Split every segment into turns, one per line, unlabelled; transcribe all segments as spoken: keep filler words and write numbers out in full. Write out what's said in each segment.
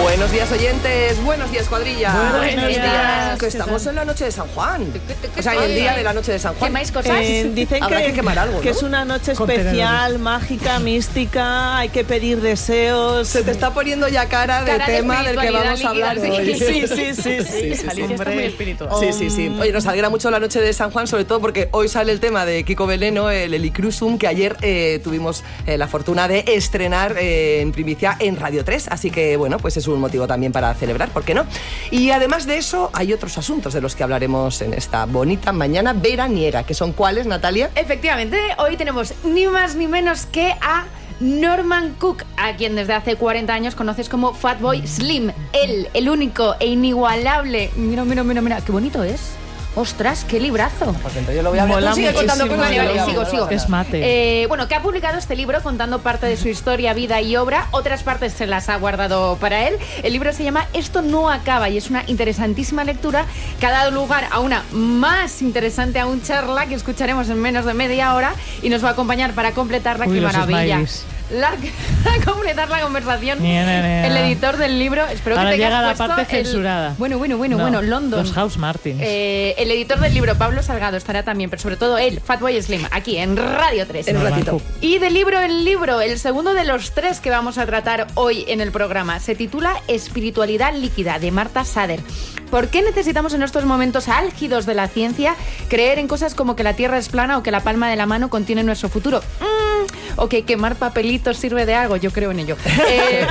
Buenos días, oyentes. Buenos días, cuadrilla.
Buenos días.
Que estamos en la noche de San Juan. O sea, en el día de la noche de San Juan.
¿Quemáis cosas?
Eh, dicen
Habrá
que,
que quemar algo, ¿no?
que es una noche especial, mágica, mística. Hay que pedir deseos.
Se te está poniendo ya cara de
Cara de
tema del que vamos a hablar
líquida,
hoy.
Sí, sí, sí, sí.
sí,
Alicia está muy espiritual.
Sí, sí, sí. Oye, nos alegra mucho la noche de San Juan, sobre todo porque hoy sale el tema de Kiko Veleno, el Helicruzum, que ayer eh, tuvimos eh, la fortuna de estrenar eh, en primicia en Radio tres. Así que, bueno, pues es un motivo también para celebrar, ¿por qué no? Y además de eso, hay otros asuntos de los que hablaremos en esta bonita mañana veraniega, que son ¿cuáles, Natalia?
Efectivamente, hoy tenemos ni más ni menos que a Norman Cook, a quien desde hace cuarenta años conoces como Fatboy Slim. Él, el único e inigualable. Mira, mira, mira, mira, qué bonito es. ¡Ostras, qué librazo!
Pues entonces yo lo voy a hablar. Tú sigue contando cosas.
Vale, vale, sigo, sigo.
Es mate.
Eh, bueno, que ha publicado este libro contando parte de su historia, vida y obra. Otras partes se las ha guardado para él. El libro se llama Esto no acaba y es una interesantísima lectura que ha dado lugar a una más interesante aún charla que escucharemos en menos de media hora y nos va a acompañar para completarla.
Uy,
¡Qué
los
maravilla!
smileys.
La, a completar la conversación,
Ni, ni, ni.
el editor del libro. Espero
Ahora
que tengas
llega la
puesto
parte
el-
censurada.
Bueno, bueno, bueno,
No,
bueno, London.
Los House Martins.
Eh, el editor del libro, Pablo Salgado, estará también, pero sobre todo él, Fatboy Slim, aquí en Radio tres.
En un ratito.
Y de libro en libro, el segundo de los tres que vamos a tratar hoy en el programa se titula Espiritualidad líquida, de Marta Sader. ¿Por qué necesitamos en estos momentos álgidos de la ciencia creer en cosas como que la Tierra es plana o que la palma de la mano contiene nuestro futuro? Mm, o que quemar papelitos sirve de algo, yo creo en ello. Eh,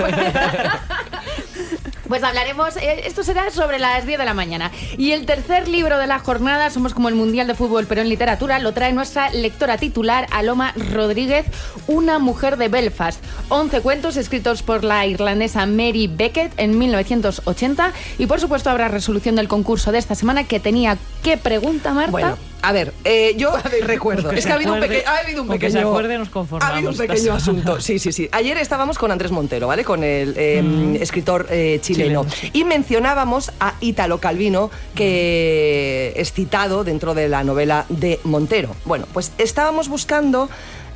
Pues hablaremos, eh, esto será sobre las diez de la mañana. Y el tercer libro de la jornada, somos como el Mundial de Fútbol, pero en literatura, lo trae nuestra lectora titular, Aloma Rodríguez, Una mujer de Belfast. once cuentos escritos por la irlandesa Mary Beckett en mil novecientos ochenta. Y por supuesto habrá resolución del concurso de esta semana que tenía... ¿Qué pregunta, Marta?
Bueno, a ver, eh, yo recuerdo. Es que ha habido un, peque- ha habido un
Con que
pequeño.
se acuerde nos conformamos.
Ha habido un pequeño asunto. Sí, sí, sí. Ayer estábamos con Andrés Montero, ¿vale? Con el eh, mm. escritor eh, chileno.
Chileno, sí.
Y mencionábamos a Ítalo Calvino, que es citado dentro de la novela de Montero. Bueno, pues estábamos buscando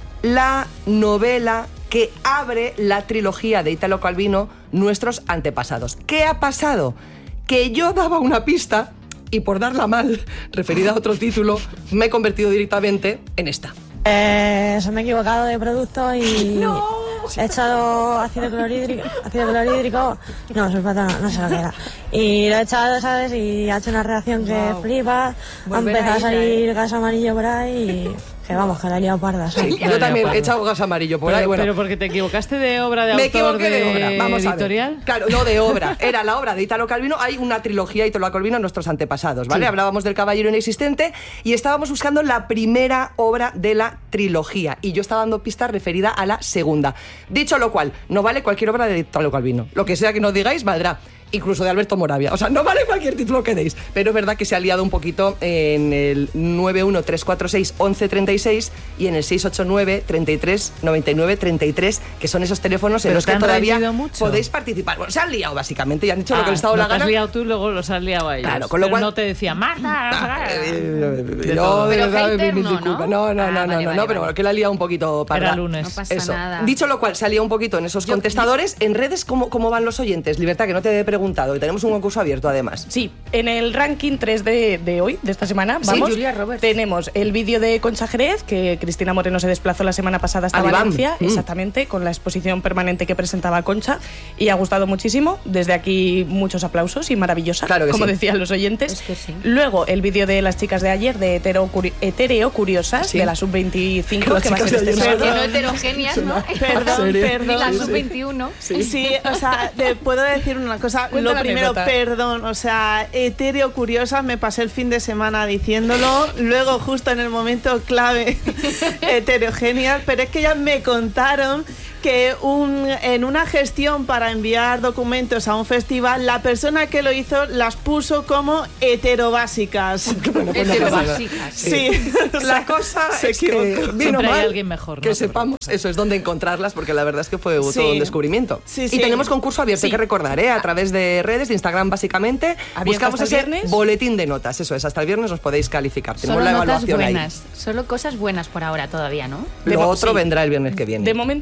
la novela que abre la trilogía de Ítalo Calvino, Nuestros antepasados. ¿Qué ha pasado? Que yo daba una pista y por darla mal, referida a otro título, me he convertido directamente en esta.
Eh, se me he equivocado de producto y
No.
he echado ácido clorhídrico, ácido clorhídrico, no, sulfato no, no sé lo que era. Y lo he echado, ¿sabes? Y ha hecho una reacción que
Wow.
flipa, ha
Volver
empezado a
ahí,
salir gas amarillo por ahí y que vamos, que la he liado parda, ¿sabes?
Sí, yo también he echado gas amarillo por
pero,
ahí. Bueno,
pero porque te equivocaste de obra de
me
autor
equivoqué de, obra. Vamos
editorial.
a ver. Claro, no de obra. Era la obra de Ítalo Calvino. Hay una trilogía de Ítalo Calvino, Nuestros antepasados, ¿vale?
Sí.
Hablábamos del caballero inexistente y estábamos buscando la primera obra de la trilogía. Y yo estaba dando pistas referida a la segunda. Dicho lo cual, no vale cualquier obra de Ítalo Calvino. Lo que sea que nos digáis, valdrá. Incluso de Alberto Moravia. O sea, no vale cualquier título que deis. Pero es verdad que se ha liado un poquito en el nueve uno tres cuatro seis once treinta y seis y en el seis ocho nueve treinta y tres noventa y nueve treinta y tres, que son esos teléfonos en
Pero
los
te
que
han
todavía
reñido mucho.
podéis participar. Bueno, se han liado básicamente y han hecho lo
Ah,
que les ha dado
lo
la
que has
gana.
liado tú, luego los has liado a ellos.
Claro, con lo
Pero
cual-
no te decía, Marta.
Ah, eh,
De
Yo
todo.
de
Pero
verdad
hater
mil
no,
disculpas.
¿no?
No, no,
Ah,
no, no,
vale,
no,
vale,
no, pero
vale.
bueno, que la ha liado un poquito para
Era lunes.
No pasa
Eso.
nada.
Dicho lo cual, salía un poquito en esos contestadores. En redes, ¿cómo, ¿cómo van los oyentes? Libertad, que no te he preguntado. Y tenemos un concurso abierto, además.
Sí, en el ranking tres de, de hoy, de esta semana,
Sí,
vamos,
Julia Roberts.
tenemos el vídeo de Concha Jerez, que Cristina Moreno se desplazó la semana pasada hasta
Alibán.
Valencia,
Mm.
exactamente, con la exposición permanente que presentaba Concha, y ha gustado muchísimo. Desde aquí, muchos aplausos y maravillosa,
Claro que
como
sí.
decían los oyentes.
Es que sí.
Luego, el vídeo de las chicas de ayer, de hetero, curi- Etereo Curiosas,
Sí.
de la sub veinticinco,
Las
que va a
chicas
ser
de
este
ayer.
sábado.
Que no heterogéneas, ¿no?
Perdón,
Y la
perdón.
sub veintiuno.
Sí. o sea, te puedo decir una cosa.
Cuenta
Lo
la
primero,
anécdota.
perdón, o sea, etéreo curiosa, me pasé el fin de semana diciéndolo, luego justo en el momento clave, heterogéneas, pero es que ya me contaron que un, en una gestión para enviar documentos a un festival, la persona que lo hizo las puso como heterobásicas.
Bueno, pues no pasa nada.
Heterobásicas.
Sí, o sea,
La cosa
se
es que
equivocó.
vino
Siempre hay
mal
alguien mejor, ¿no?
que sepamos eso es dónde encontrarlas, porque la verdad es que fue
Sí.
todo un descubrimiento.
Sí,
y
sí.
tenemos concurso abierto,
Sí.
hay que recordar, ¿eh? A través de redes, de Instagram básicamente.
¿Abierto
Buscamos
hasta
ese
el viernes?
boletín de notas, eso es, hasta el viernes os podéis calificar. Tenemos
Solo
la
notas
evaluación ahí.
buenas. Solo cosas buenas por ahora todavía, ¿no?
Lo
De mo-
otro
sí.
vendrá el viernes que viene.
De momento
Uh.
no tenemos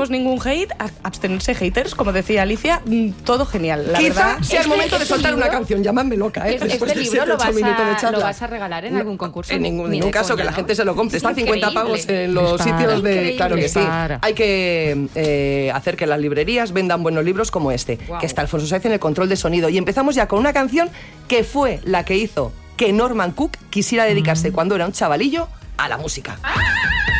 recibimos ningún hate, a- abstenerse haters, como decía Alicia, mm, todo genial, la
Quizá
verdad.
sea el
Este-
momento de
este
soltar una
libro-
canción, llamadme loca, ¿eh?
Es-
Después
¿Este
de
libro
siete,
lo
ocho
vas,
minutos de
a,
charla.
lo vas a regalar en
No,
algún concurso?
En ningún,
Ni
ningún
de
caso,
coña,
que la
¿no?
gente se lo compre. Está a cincuenta
Increíble.
pavos en los
Dispara.
sitios de...
Increíble.
Claro que sí.
Dispara.
Hay que eh, hacer que las librerías vendan buenos libros como este,
Guau.
que está Alfonso Sáez en el control de sonido. Y empezamos ya con una canción que fue la que hizo que Norman Cook quisiera dedicarse cuando era un chavalillo a la música.